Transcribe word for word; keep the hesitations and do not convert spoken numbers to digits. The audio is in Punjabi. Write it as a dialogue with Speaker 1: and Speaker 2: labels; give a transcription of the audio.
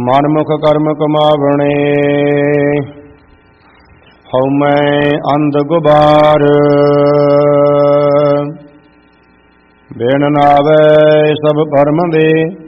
Speaker 1: ਮਨਮੁਖ ਕਰਮ ਕਮਾਵਣੇ। ਹਉਮੈ ਅੰਧ ਗੁਬਾਰ ਬਿਨ ਨਾਵੈ ਸਭ ਭਰਮ ਦੇ।